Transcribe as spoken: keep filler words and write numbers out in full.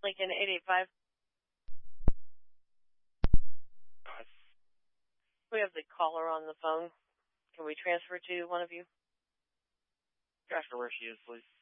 Lincoln eight eight five. We have the caller on the phone. Can we transfer to one of you? Ask her where she is, please.